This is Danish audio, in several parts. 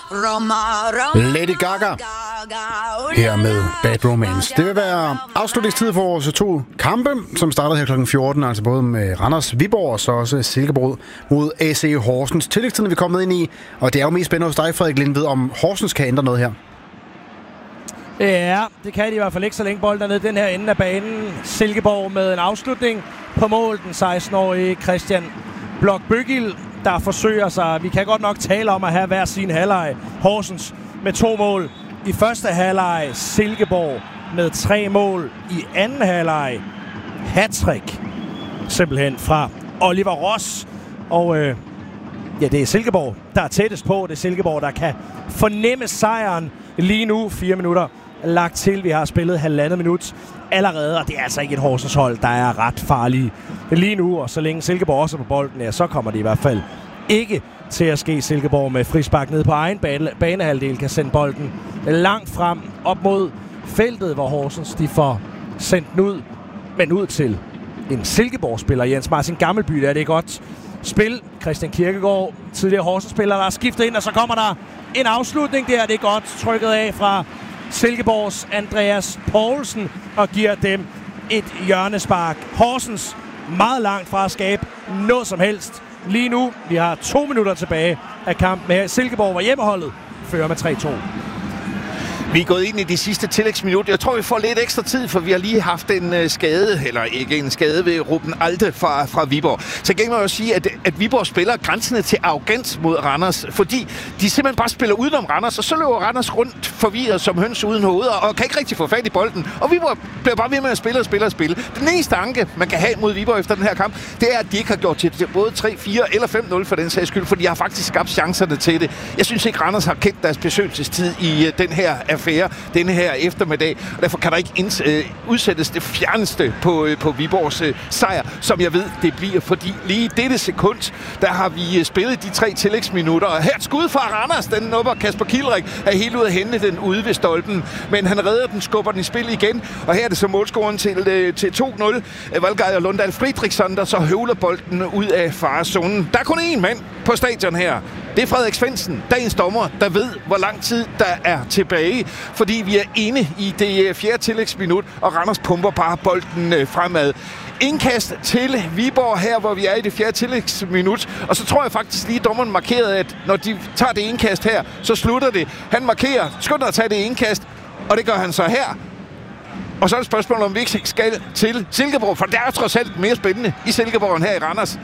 Lady Gaga her med Bad Romance. Det vil være afslutningstid for vores 2 kampe, som startede her kl. 14, altså både med Randers Viborg og så også Silkeborg mod AC Horsens. Tillægstiden vi er kommet ind i, og det er jo mest spændende hos dig, Frederik Lindved, om Horsens kan ændre noget her. Ja, det kan de i hvert fald ikke, så længe bolden er nede den her ende af banen. Silkeborg med en afslutning på mål. Den 16-årige Christian Blok-Bøgild, der forsøger sig. Vi kan godt nok tale om at have hver sin halvleg. Horsens med 2 mål i første halvleg. Silkeborg med 3 mål i anden halvleg. Hattrick simpelthen fra Oliver Ross. Og ja, det er Silkeborg, der er tættest på. Det er Silkeborg, der kan fornemme sejren lige nu. 4 minutter lagt til. Vi har spillet 1,5 minut allerede, og det er altså ikke et Horsens hold, der er ret farlige lige nu. Og så længe Silkeborg også er på bolden, ja, så kommer det i hvert fald ikke til at ske. Silkeborg med frispark ned på egen banehalvdel kan sende bolden langt frem op mod feltet, hvor Horsens de får sendt den ud, men ud til en Silkeborg-spiller. Jens Martin Gammelby, der er det godt spil. Christian Kirkegaard, tidligere Horsens-spiller, der er skiftet ind, og så kommer der en afslutning der. Det er godt trykket af fra Silkeborgs Andreas Poulsen og giver dem et hjørnespark. Horsens meget langt fra at skabe noget som helst lige nu. Vi har 2 minutter tilbage af kampen her. Silkeborg var hjemmeholdet, fører med 3-2. Vi er gået ind i de sidste tillægsminutter. Jeg tror, vi får lidt ekstra tid, for vi har lige haft en skade, eller ikke en skade ved Ruben Alte fra Viborg. Så kan man jo sige, at Viborg spiller grænsende til arrogant mod Randers, fordi de simpelthen bare spiller udenom Randers, og så løber Randers rundt forvirret som høns uden hoveder, og kan ikke rigtig få fat i bolden. Og Viborg bliver bare ved med at spille. Den eneste anke, man kan have mod Viborg efter den her kamp, det er, at de ikke har gjort til både 3-4 eller 5-0 for den sags skyld, for de har faktisk skabt chancerne til det. Jeg synes ikke, Randers har kendt deres besøgelsestid i den her affære, denne her eftermiddag, og derfor kan der ikke udsættes det fjerneste på Viborgs sejr, som jeg ved, det bliver, fordi lige i dette sekund, der har vi spillet de 3 tillægsminutter, og her et skud fra Randers, den nupper Kasper Kielrik, er helt ude at hente den ude ved stolpen, men han redder den, skubber den i spil igen, og her er det så målscoren til 2-0. Valgeir Lundahl Friedrichsson, der så høvler bolden ud af farezonen. Der er kun én mand på stadion her. Det er Frederik Svendsen, dagens dommer, der ved, hvor lang tid der er tilbage, fordi vi er inde i det 4. tillægsminut, og Randers pumper bare bolden fremad. Indkast til Viborg her, hvor vi er i det 4. tillægsminut, og så tror jeg faktisk lige, dommeren markerede, at når de tager det indkast her, så slutter det. Han markerer, skynder at tage det indkast, og det gør han så her. Og så er det spørgsmål, om vi ikke skal til Silkeborg, for det er trods alt mere spændende i Silkeborg end her i Randers.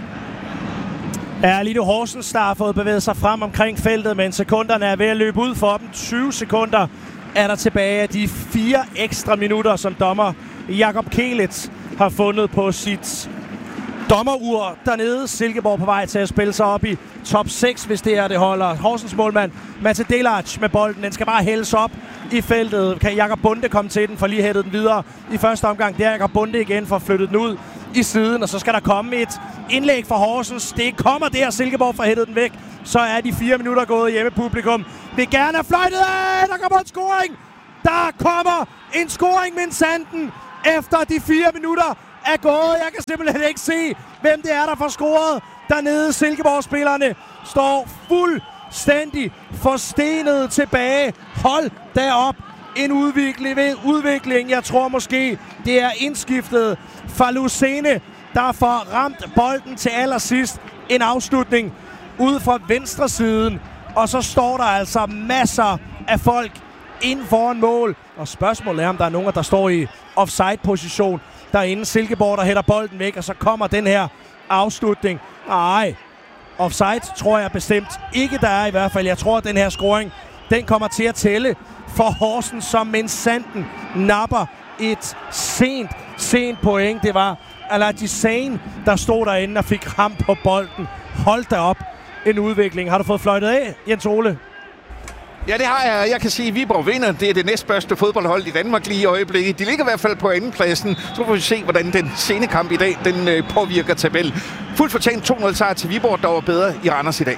Ja, lige nu Horsens, der har fået bevæget sig frem omkring feltet, men sekunderne er ved at løbe ud for dem. 20 sekunder er der tilbage af de 4 ekstra minutter, som dommer Jakob Kelitz har fundet på sit dommerur dernede. Silkeborg på vej til at spille sig op i top 6, hvis det er det holder. Horsens målmand Mate Delac med bolden. Den skal bare hældes op i feltet. Kan Jakob Bunde komme til den, for lige hættet den videre i første omgang. Det er Jakob Bunde igen for at flytte den ud i siden, og så skal der komme et indlæg fra Horsens. Det kommer der, Silkeborg får hættet den væk. Så er de 4 minutter gået. Hjemmepublikum vil gerne have fløjtet af. Der kommer en scoring. Der kommer en scoring, men sanden efter de 4 minutter er gået. Jeg kan simpelthen ikke se, hvem det er, der får scoret dernede. Silkeborg-spillerne står fuldstændig forstenet tilbage. Hold da op. En udvikling. Jeg tror måske, det er indskiftet fra Lucene, der får ramt bolden til allersidst. En afslutning ude fra venstre siden. Og så står der altså masser af folk inden foran mål. Og spørgsmålet er, om der er nogen, der står i offside-position derinde. Silkeborg, der hætter bolden væk, og så kommer den her afslutning. Nej, offside tror jeg bestemt ikke, der er i hvert fald. Jeg tror, at den her scoring, den kommer til at tælle for Horsens, som Mensanden napper et sent point. Det var Aladji Sane, der stod derinde og fik ham på bolden. Hold da op, en udvikling. Har du fået fløjtet af, Jens Ole? Ja, det har jeg. Jeg kan sige, at Viborg vinder. Det er det næstbørste fodboldhold i Danmark lige i øjeblikket. De ligger i hvert fald på andenpladsen. Så får vi se, hvordan den sene kamp i dag, den påvirker tabellen. Fuldt fortjent 2-0 sejr til Viborg, der var bedre i Randers i dag.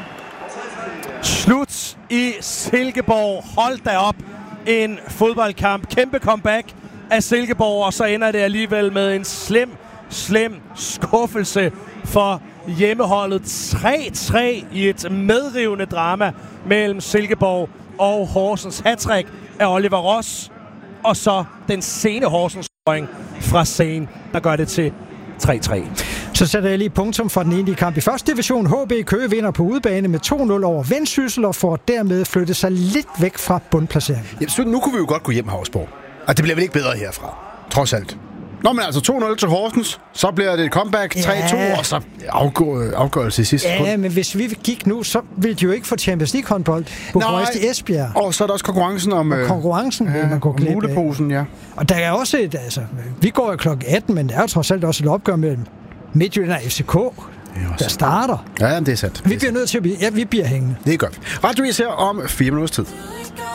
Slut i Silkeborg. Hold da op. En fodboldkamp. Kæmpe comeback af Silkeborg, og så ender det alligevel med en slem skuffelse for hjemmeholdet 3-3 i et medrivende drama mellem Silkeborg og Horsens. Hattrick af Oliver Ross, og så den sene Horsens-scoring fra Sen, der gør det til 3-3. Så sætter jeg lige punktum for den enlige kamp i første division. HB Køge vinder på udebane med 2-0 over Vendsyssel og får dermed flyttet sig lidt væk fra bundplaceringen. Ja, så nu kunne vi jo godt gå hjem, Havsborg. Og det bliver vel ikke bedre herfra, trods alt. Nå, men altså 2-0 til Horsens, så bliver det et comeback, 3-2, og så afgørelse i sidste sekund. Ja, men hvis vi gik nu, så ville de jo ikke få Champions League håndbold på Brøst i Esbjerg. Og så er der også konkurrencen om... konkurrencen vil man gå glip af. Muleposen, ja. Og der er også et, altså, vi går jo klokken 18, men der er jo trods alt også et opgør mellem Midtjylland og FCK, der starter. Ja, det er sandt. Vi bliver nødt til at vi bliver hængende. Det gør vi. Radio is her om 4 minutters tid.